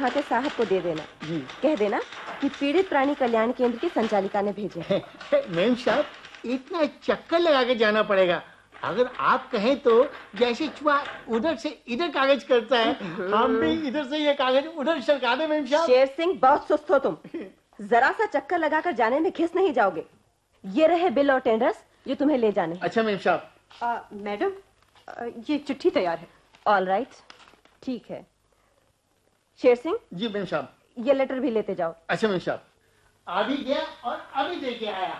फतेह साहब को दे देना जी। कह देना कि पीड़ित प्राणी कल्याण केंद्र की संचालिका ने भेजे। मेम साहब, इतना चक्कर लगा के जाना पड़ेगा। अगर आप कहें तो जैसे चूहा उधर से इधर कागज करता है, हम भी इधर से ये कागज उधर सरका दें। मेम साहब। शेर सिंह, बहुत सुस्त हो तुम। जरा सा चक्कर लगाकर जाने में घिस नहीं जाओगे। ये रहे बिल और टेंडर्स जो तुम्हें ले जाने। अच्छा मेम साहब। मैडम, ये चिट्ठी तैयार है। ऑल राइट, ठीक है। शेर सिंह जी मेम साहब, ये लेटर भी लेते जाओ। अच्छा मेम साहब, अभी गया और अभी देके आया।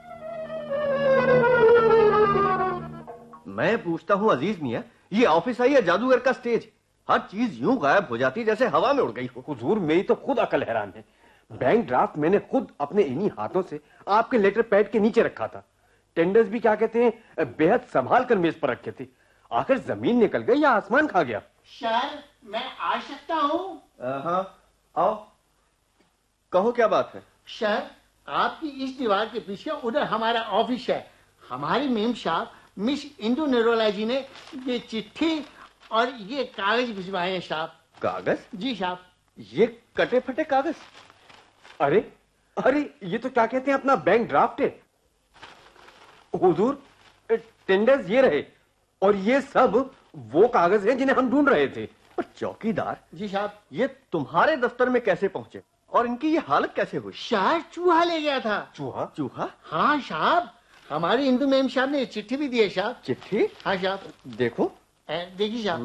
मैं पूछता हूँ अजीज मियाँ, ये ऑफिस है या जादूगर का स्टेज? हर चीज यूं गायब हो जाती जैसे हवा में उड़ गई हो। हुजूर, मेरी तो खुद अकल हैरान है। बैंक ड्राफ्ट मैंने खुद अपने इन्हीं हाथों से आपके लेटर पैड के नीचे रखा था। टेंडर्स भी क्या कहते हैं, बेहद संभाल कर मेज पर रखे थे। आखिर जमीन निकल गई या आसमान खा गया? सर, मैं आ सकता हूँ? हाँ, आओ, कहो क्या बात है? सर, आपकी इस दीवार के पीछे उधर हमारा ऑफिस है। हमारी मेम साहब मिस इंदु नरोला जी ने ये चिट्ठी और ये कागज भिजवाए हैं साहब। कागज? जी साहब। ये कटे फटे कागज? अरे अरे, ये तो क्या कहते हैं अपना बैंक ड्राफ्ट है। हुजूर, टेंडर्स ये रहे और ये सब वो कागज हैं जिन्हें हम ढूंढ रहे थे। और चौकीदार जी साहब, ये तुम्हारे दफ्तर में कैसे पहुंचे और इनकी ये हालत कैसे हुई? सर, चूहा ले गया था। चूहा? चूहा? हाँ साहब, हमारी इंदु मेम साहब ने चिट्ठी भी दी है साहब। चिट्ठी? हाँ साहब, देखो। देखिए साहब।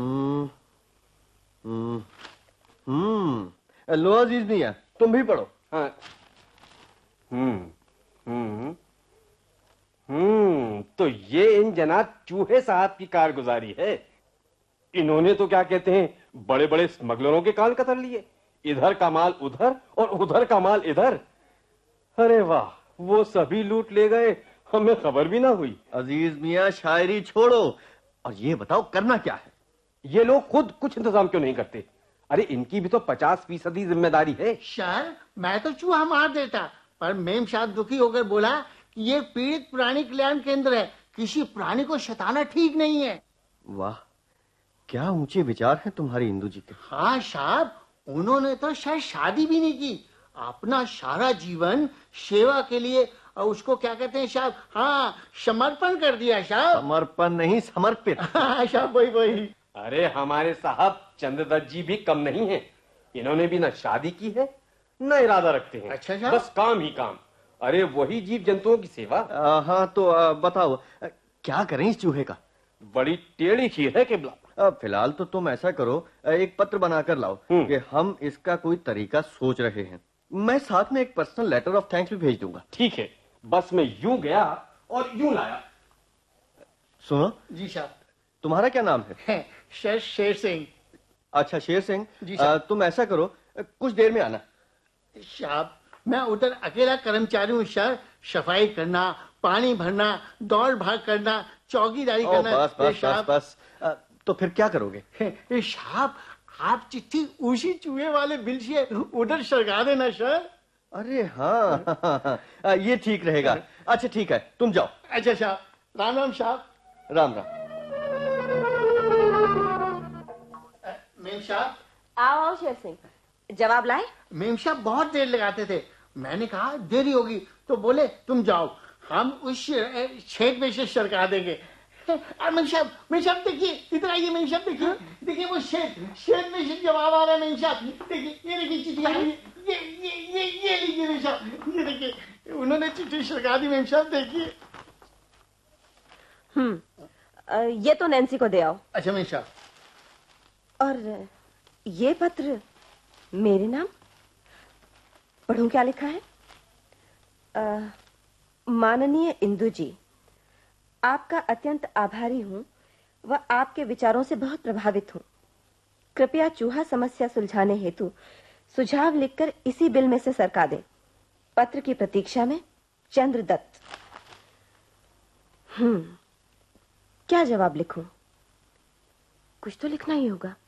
लो अजीज मियां, तुम भी पढ़ो। हाँ। तो ये इन जनाब चूहे साहब की कारगुजारी है। इन्होंने तो क्या कहते हैं बड़े बड़े स्मगलरों के कान कतर लिए। इधर का माल उधर और उधर का माल इधर। अरे वाह, वो सभी लूट ले गए, हमें खबर भी ना हुई। अजीज मियां, शायरी छोड़ो और ये बताओ करना क्या है? ये लोग खुद कुछ इंतजाम क्यों नहीं करते? अरे इनकी भी तो 50% जिम्मेदारी है। सर, मैं तो चूहा मार देता, पर मेम साहब दुखी होकर बोला कि ये पीड़ित प्राणी कल्याण केंद्र है, किसी प्राणी को सताना ठीक नहीं है। वाह, क्या ऊंचे विचार हैं तुम्हारी इंदु जी के। हाँ साहब, उन्होंने तो शायद शादी भी नहीं की, अपना सारा जीवन सेवा के लिए और उसको क्या कहते हैं साहब, हाँ, समर्पण कर दिया साहब। समर्पण नहीं, समर्पित। हाँ साहब, वही। अरे हमारे साहब चंद्रदत्त जी भी कम नहीं है। इन्होंने भी न शादी की है न इरादा रखते हैं। अच्छा साहब। बस काम ही काम। अरे वही जीव जंतुओं की सेवा। हाँ तो बताओ क्या करें इस चूहे का? बड़ी टेढ़ी खीर है किबला। फिलहाल तो तुम ऐसा करो, एक पत्र बनाकर लाओ कि हम इसका कोई तरीका सोच रहे हैं। मैं साथ में एक पर्सनल लेटर ऑफ थैंक्स भी भेज दूंगा। ठीक है, बस मैं यूं गया और यूं लाया। सुनो जी साहब। तुम्हारा क्या नाम है? सर, शेर सिंह। अच्छा शेर सिंह, तुम ऐसा करो, कुछ देर में आना। साहब, मैं उधर अकेला कर्मचारी हूँ सर। सफाई करना, पानी भरना, दौड़ भाग करना, चौकीदारी करना। बस बस बस बस। तो फिर क्या करोगे? साहब, आप चिट्ठी उसी चूहे वाले बिल से उधर सरका देना सर। अरे हाँ, ये ठीक रहेगा। अच्छा ठीक है, तुम जाओ। अच्छा साहब, राम राम साहब। राम राम। मेम साहब। आओ शेर सिंह, जवाब लाए? मेम साहब बहुत देर लगाते थे। मैंने कहा देरी होगी तो बोले तुम जाओ, हम उस छेद में से सरका देंगे। मेम साहब देखिए, इधर आइए। मेम साहब देखिए वो छेद में से जवाब आ रहा है। मेम साहब देखिए, ये देखिए चिट्ठी आ रही है। ये लीजिए मेम साहब, ये देखिए उन्होंने चिट्ठी सरका दी। मेम साहब देखिए। ये तो नैन्सी को दे आओ। अच्छा मेम साहब। और ये पत्र मेरे नाम, पढ़ूं क्या लिखा है? माननीय इंदु जी, आपका अत्यंत आभारी हूं व आपके विचारों से बहुत प्रभावित हूं। कृपया चूहा समस्या सुलझाने हेतु सुझाव लिखकर इसी बिल में से सरका दें। पत्र की प्रतीक्षा में, चंद्रदत्त। क्या जवाब लिखूं? कुछ तो लिखना ही होगा।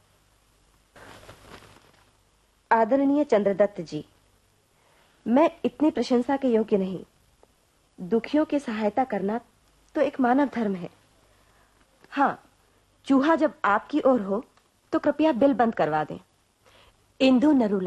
आदरणीय चंद्रदत्त जी, मैं इतनी प्रशंसा के योग्य नहीं। दुखियों की सहायता करना तो एक मानव धर्म है। हाँ, चूहा जब आपकी ओर हो तो कृपया बिल बंद करवा दें। इंदु नरूला।